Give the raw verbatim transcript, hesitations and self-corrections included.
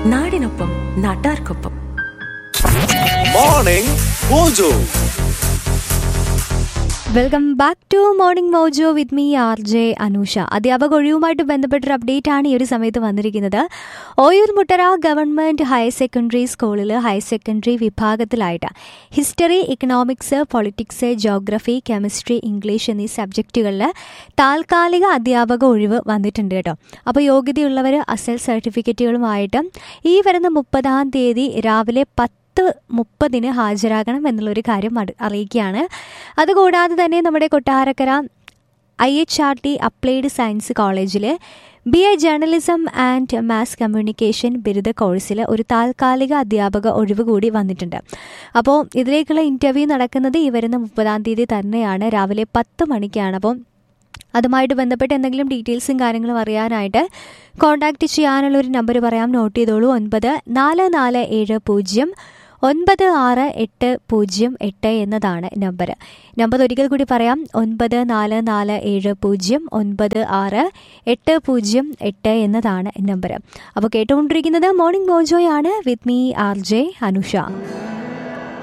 നാടിനൊപ്പം നാട്ടാർക്കൊപ്പം. Morning mojo. Welcome back to morning mojo with me R J Anusha. അധ്യാപക ഒഴിവുമായിട്ട് ബന്ധപ്പെട്ടൊരു update ആണ് ഈ ഒരു സമയത്ത് വന്നിരിക്കുന്നത്. Oyoor Muttara government higher secondary സ്കൂളിൽ higher secondary വിഭാഗത്തിലായിട്ട് history, economics, politics, geography, chemistry, English എന്നീ സബ്ജക്റ്റുകളിൽ താൽക്കാലിക അധ്യാപക ഒഴിവ് വന്നിട്ടുണ്ട് കേട്ടോ. അപ്പോൾ യോഗ്യതയുള്ളവർ അസൽ സർട്ടിഫിക്കറ്റുകളുമായിട്ട് ഈ വരുന്ന മുപ്പതാം തീയതി രാവിലെ പത്ത് മുപ്പതിന് ഹാജരാകണം എന്നുള്ളൊരു കാര്യം അറിയിക്കുകയാണ്. അതുകൂടാതെ തന്നെ നമ്മുടെ Kottarakkara I H R T applied science കോളേജിൽ B A journalism and mass communication ബിരുദ കോഴ്സിൽ ഒരു താൽക്കാലിക അധ്യാപക ഒഴിവ് കൂടി വന്നിട്ടുണ്ട്. അപ്പോൾ ഇതിലേക്കുള്ള ഇൻ്റർവ്യൂ നടക്കുന്നത് ഈ വരുന്ന മുപ്പതാം തീയതി തന്നെയാണ്, രാവിലെ പത്ത് മണിക്കാണ്. അപ്പോൾ അതുമായിട്ട് ബന്ധപ്പെട്ട് എന്തെങ്കിലും ഡീറ്റെയിൽസും കാര്യങ്ങളും അറിയാനായിട്ട് കോൺടാക്റ്റ് ചെയ്യാനുള്ള ഒരു നമ്പർ പറയാം, നോട്ട് ചെയ്തോളൂ. ഒൻപത് നാല് നാല് ഏഴ് പൂജ്യം ഒൻപത് ആറ് എട്ട് പൂജ്യം എട്ട് എന്നതാണ് നമ്പർ. നമ്പർ ഒരിക്കൽ കൂടി പറയാം, ഒൻപത് നാല് നാല് ഏഴ് പൂജ്യം ഒൻപത് ആറ് എട്ട് പൂജ്യം എട്ട് എന്നതാണ് നമ്പർ. അപ്പോൾ കേട്ടുകൊണ്ടിരിക്കുന്നത് morning മോജോയാണ് with me R J Anusha.